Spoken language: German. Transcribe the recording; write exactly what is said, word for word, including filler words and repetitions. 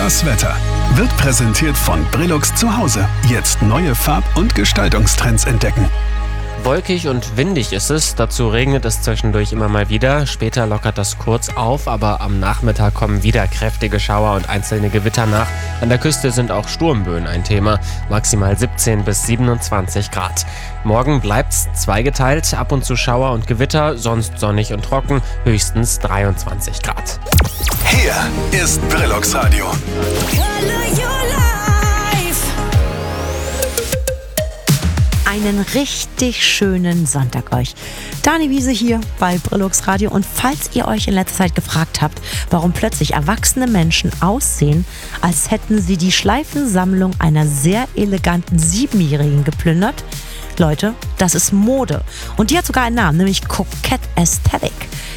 Das Wetter wird präsentiert von Brillux zu Hause. Jetzt neue Farb- und Gestaltungstrends entdecken. Wolkig und windig ist es, dazu regnet es zwischendurch immer mal wieder. Später lockert das kurz auf, aber am Nachmittag kommen wieder kräftige Schauer und einzelne Gewitter nach. An der Küste sind auch Sturmböen ein Thema, maximal siebzehn bis siebenundzwanzig Grad. Morgen bleibt's zweigeteilt, ab und zu Schauer und Gewitter, sonst sonnig und trocken, höchstens dreiundzwanzig Grad. Hier ist Brillux Radio. Einen richtig schönen Sonntag euch. Dani Wiese hier bei Brillux Radio. Und falls ihr euch in letzter Zeit gefragt habt, warum plötzlich erwachsene Menschen aussehen, als hätten sie die Schleifensammlung einer sehr eleganten Siebenjährigen geplündert, Leute, das ist Mode. Und die hat sogar einen Namen, nämlich Coquette Aesthetic.